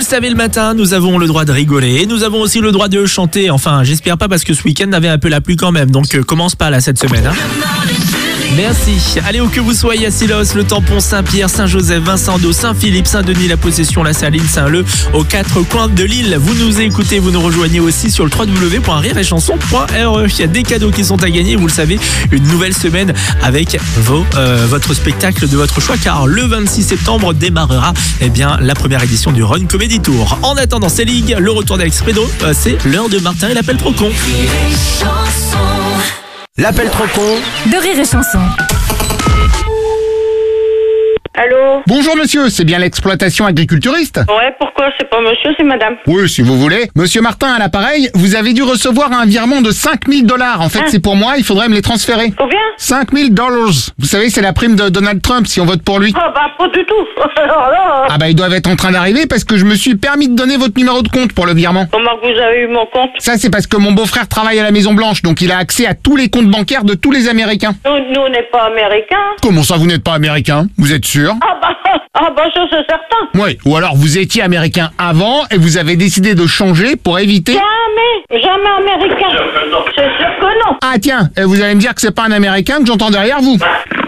savez, le matin, nous avons le droit de rigoler et nous avons aussi le droit de chanter. Enfin, j'espère pas parce que ce week-end avait un peu la pluie quand même. Donc, commence pas là cette semaine. Hein. Merci. Allez, où que vous soyez à Silos, le Tampon, Saint-Pierre, Saint-Joseph, Vincent-d'Eau, Saint-Philippe, Saint-Denis, la Possession, la Saline, Saint-Leu, aux 4 coins de l'île. Vous nous écoutez, vous nous rejoignez aussi sur le www.rireetchanson.re. Il y a des cadeaux qui sont à gagner, vous le savez. Une nouvelle semaine avec votre spectacle de votre choix, car le 26 septembre démarrera la première édition du Run Comedy Tour. En attendant, c'est Ligue, le retour d'Alex Fredo, c'est l'heure de Martin et l'appel trop con. L'appel trop con de Rire et Chanson. Allô? Bonjour monsieur, c'est bien l'exploitation agriculturiste? Ouais, pourquoi? C'est pas monsieur, c'est madame. Oui, si vous voulez. Monsieur Martin à l'appareil, vous avez dû recevoir un virement de 5 000 $. En fait, c'est pour moi, il faudrait me les transférer. Combien? 5 000 $. Vous savez, c'est la prime de Donald Trump si on vote pour lui. Ah bah pas du tout. Ah bah ils doivent être en train d'arriver parce que je me suis permis de donner votre numéro de compte pour le virement. Comment vous avez eu mon compte? Ça c'est parce que mon beau-frère travaille à la Maison Blanche, donc il a accès à tous les comptes bancaires de tous les Américains. Nous on n'est pas américains. Comment ça vous n'êtes pas américain? Vous êtes sûr? Ah bah ça c'est certain. Oui, ou alors vous étiez américain avant et vous avez décidé de changer pour éviter... Jamais américain. C'est sûr que non. Ah tiens, et vous allez me dire que c'est pas un américain que j'entends derrière vous.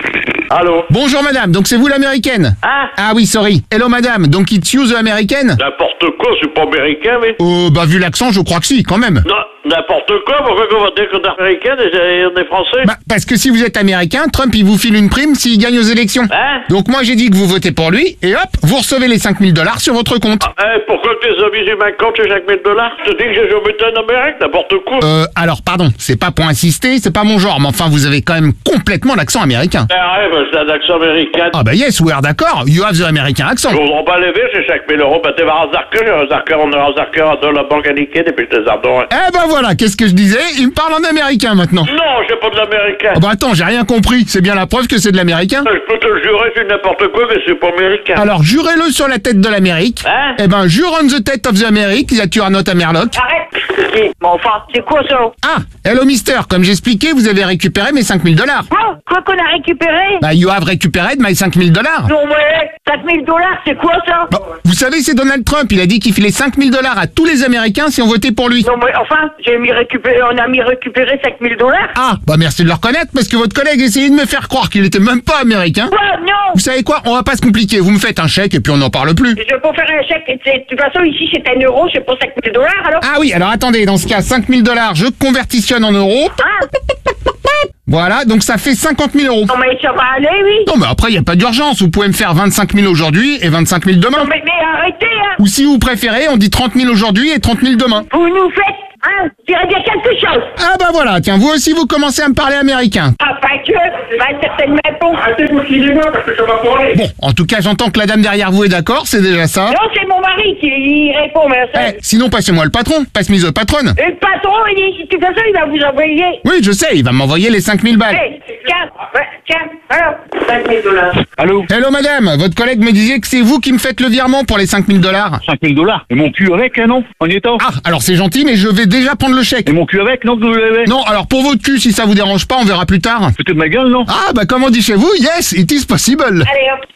Allô? Bonjour madame, donc c'est vous l'américaine? Ah oui, sorry. Hello madame, donc it's you the américaine? N'importe quoi, c'est pas américain, mais... Bah vu l'accent, je crois que si, quand même. Non, n'importe quoi, pourquoi on va dire qu'on est américain et on est français? Bah parce que si vous êtes américain, Trump il vous file une prime s'il gagne aux élections. Hein? Donc moi j'ai dit que vous votez pour lui, et hop, vous recevez les 5 000 $ sur votre compte. Pourquoi tes amis j'ai ma compte chez 5 000 $? Je te dis que j'ai jamais été en Amérique, n'importe quoi. Alors pardon, c'est pas pour insister, c'est pas mon genre, mais enfin vous avez quand même complètement l'accent américain. Arrête, c'est un accent américain. Ah bah yes, we are d'accord, you have the American accent. Je voudrais pas lever, j'ai 5 000 €, bah t'es vers un Zarker, on est un Zarker dans la banque à niquer depuis tes ardons. Eh ben voilà, qu'est-ce que je disais? Il me parle en américain maintenant. Non, j'ai pas de l'américain. Ah bah attends, j'ai rien compris, c'est bien la preuve que c'est de l'américain? Je peux te le jurer, c'est n'importe quoi, mais c'est pas américain. Alors jurez-le sur la tête de l'Amérique. Hein? Eh ben jure on the tête of the America that you are not a Merloc. Arrête. Mais enfin, c'est quoi ça? Ah, hello mister, comme j'expliquais, vous avez récupéré mes 5 000 $. Quoi qu'on a récupéré? Bah you have récupéré de my 5 000 $. Non mais, 5 000 $, c'est quoi ça? Bon, vous savez, c'est Donald Trump, il a dit qu'il filait 5 000 $ à tous les Américains si on votait pour lui. Non mais enfin, on a mis récupérer 5 000 $. Ah, bah merci de le reconnaître, parce que votre collègue essayait de me faire croire qu'il était même pas américain. Quoi? Non! Vous savez quoi, on va pas se compliquer, vous me faites un chèque et puis on n'en parle plus. Je vais pas faire un chèque, de toute façon ici c'est 1 euro, c'est pas 5 000 $ alors? Ah oui, alors attendez, dans ce cas, 5 000 $, je convertitionne en euros. Ah! Voilà, donc ça fait 50 000 €. Non mais ça va aller, oui! Non mais après, il n'y a pas d'urgence, vous pouvez me faire 25 000 aujourd'hui et 25 000 demain. Non mais arrêtez, hein! Ou si vous préférez, on dit 30 000 aujourd'hui et 30 000 demain. Vous nous faites, hein? Je dirais bien quelque chose! Ah bah voilà, tiens, vous aussi vous commencez à me parler américain. Ah pas que, certainement pas! Arrêtez-moi parce que ça va parler. Bon, en tout cas, j'entends que la dame derrière vous est d'accord, c'est déjà ça. Non, c'est mon mari qui répond, mais ça... Sinon, passez-moi le patron, passe-mise au patronne. Et le patron, de toute façon, il va vous envoyer... Oui, je sais, il va m'envoyer les 5 000 balles. Hey, tiens, alors, 5 000 $. Allô? Hello madame, votre collègue me disait que c'est vous qui me faites le virement pour les 5 000 $. 5 000 $? Et mon cul avec, hein, non? En y étant? Ah, alors c'est gentil, mais je vais déjà prendre le chèque. Et mon cul avec, non, que vous l'avez? Non, alors pour votre cul, si ça vous dérange pas, on verra plus tard. Foutez de ma gueule, non? Ah, bah comme on dit chez vous, yes, it is possible. Allez, hop.